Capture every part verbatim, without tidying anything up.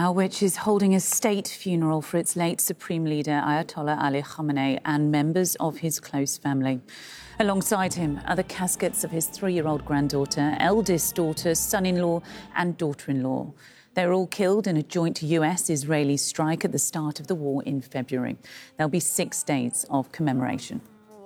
now, which is holding a state funeral for its late Supreme Leader, Ayatollah Ali Khamenei, and members of his close family. Alongside him are the caskets of his three-year-old granddaughter, eldest daughter, son-in-law and daughter-in-law. They were all killed in a joint U S-Israeli strike at the start of the war in February. There'll be six days of commemoration.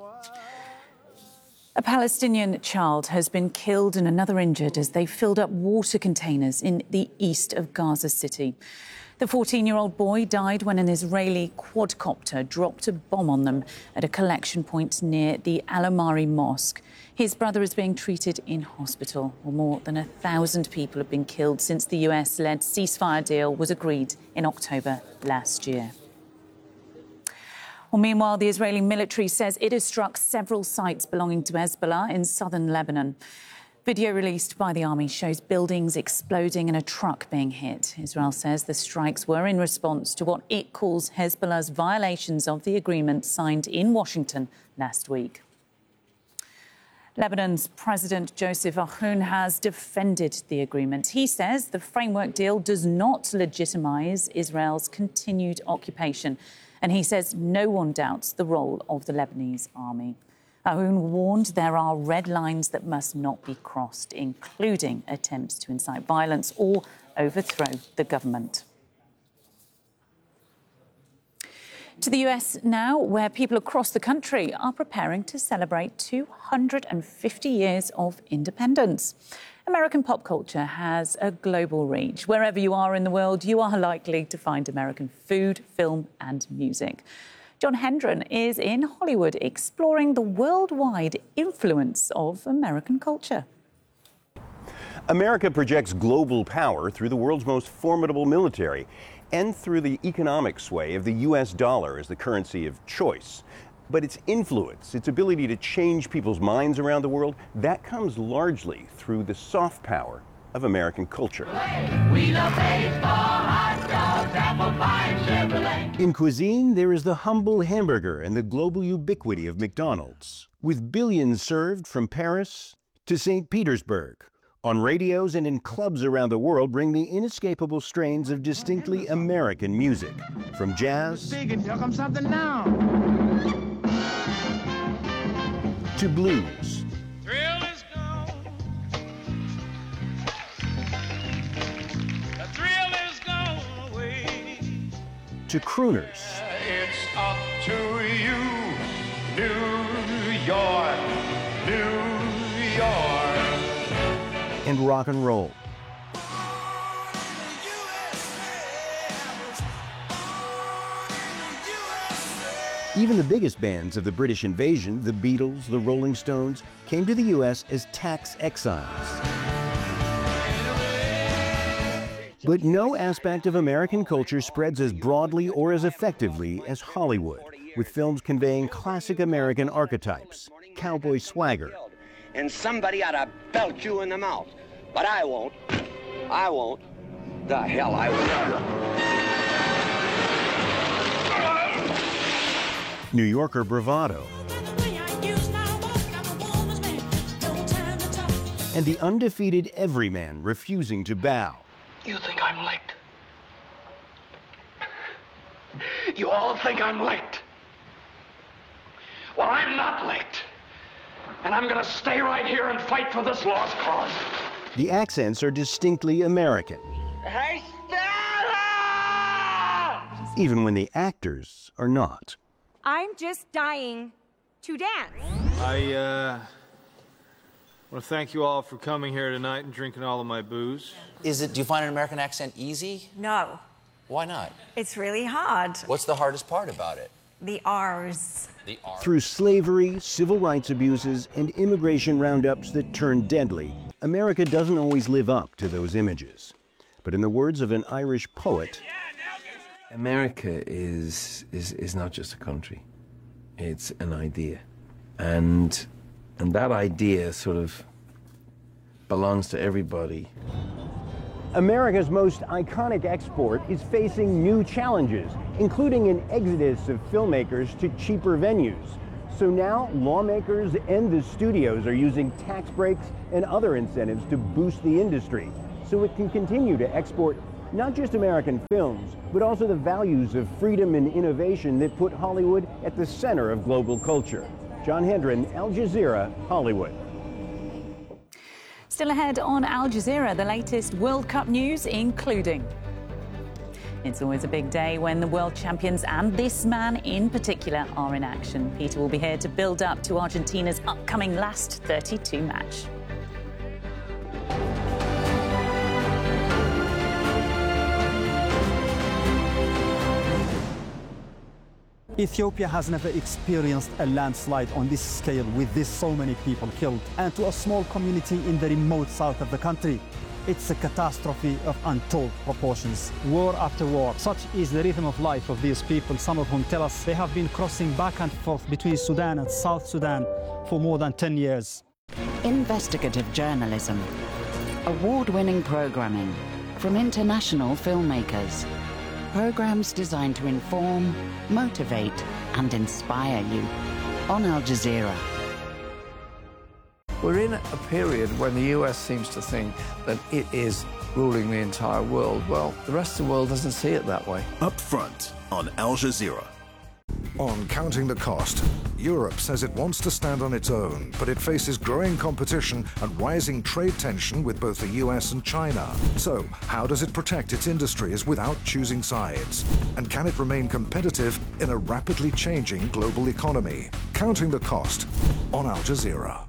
A Palestinian child has been killed and another injured as they filled up water containers in the east of Gaza City. The fourteen-year-old boy died when an Israeli quadcopter dropped a bomb on them at a collection point near the Al Amari Mosque. His brother is being treated in hospital. Well, more than a thousand people have been killed since the U S-led ceasefire deal was agreed in October last year. Well, meanwhile, the Israeli military says it has struck several sites belonging to Hezbollah in southern Lebanon. Video released by the army shows buildings exploding and a truck being hit. Israel says the strikes were in response to what it calls Hezbollah's violations of the agreement signed in Washington last week. Lebanon's President Joseph Aoun has defended the agreement. He says the framework deal does not legitimize Israel's continued occupation. And he says no one doubts the role of the Lebanese army. Aoun warned there are red lines that must not be crossed, including attempts to incite violence or overthrow the government. To the U S now, where people across the country are preparing to celebrate two hundred fifty years of independence. American pop culture has a global reach. Wherever you are in the world, you are likely to find American food, film and music. John Hendren is in Hollywood exploring the worldwide influence of American culture. America projects global power through the world's most formidable military and through the economic sway of the U S dollar as the currency of choice. But its influence, its ability to change people's minds around the world, that comes largely through the soft power of American culture. We love baseball, hot dogs, apple pie, and Chevrolet. In cuisine, there is the humble hamburger and the global ubiquity of McDonald's, with billions served from Paris to Saint Petersburg. On radios and in clubs around the world bring the inescapable strains of distinctly American music, from jazz Big and here comes something now. to blues, Thrill is gone. The thrill is gone away. to crooners, It's up to you, New York, New York. and rock and roll. Even the biggest bands of the British invasion, the Beatles, the Rolling Stones, came to the U S as tax exiles. But no aspect of American culture spreads as broadly or as effectively as Hollywood, with films conveying classic American archetypes, cowboy swagger, And somebody ought to belt you in the mouth. But I won't. I won't. The hell I will. New Yorker bravado, and the undefeated everyman refusing to bow. You think I'm licked? You all think I'm licked? Well, I'm not licked. And I'm gonna stay right here and fight for this lost cause. The accents are distinctly American, Hey, Stella! even when the actors are not. I'm just dying to dance. I, uh, want to thank you all for coming here tonight and drinking all of my booze. Is it, do you find an American accent easy? No, Why not? it's really hard. What's the hardest part about it? The R's. The R. Through slavery, civil rights abuses, and immigration roundups that turn deadly, America doesn't always live up to those images. But in the words of an Irish poet, America is, is, is not just a country, it's an idea. And, and that idea sort of belongs to everybody. America's most iconic export is facing new challenges, including an exodus of filmmakers to cheaper venues. So now lawmakers and the studios are using tax breaks and other incentives to boost the industry so it can continue to export Not just American films, but also the values of freedom and innovation that put Hollywood at the center of global culture. John Hendren, Al Jazeera, Hollywood. Still ahead on Al Jazeera, the latest World Cup news, including... It's always a big day when the world champions and this man in particular are in action. Peter will be here to build up to Argentina's upcoming last thirty-two match. Ethiopia has never experienced a landslide on this scale with this so many people killed, and to a small community in the remote south of the country. It's a catastrophe of untold proportions. War after war. Such is the rhythm of life of these people, some of whom tell us they have been crossing back and forth between Sudan and South Sudan for more than ten years. Investigative journalism. Award-winning programming from international filmmakers. Programs designed to inform, motivate, and inspire you on Al Jazeera. We're in a period when the U S seems to think that it is ruling the entire world. Well, the rest of the world doesn't see it that way. Up front on Al Jazeera. On Counting the Cost, Europe says it wants to stand on its own, but it faces growing competition and rising trade tension with both the U S and China. So, how does it protect its industries without choosing sides? And can it remain competitive in a rapidly changing global economy? Counting the Cost on Al Jazeera.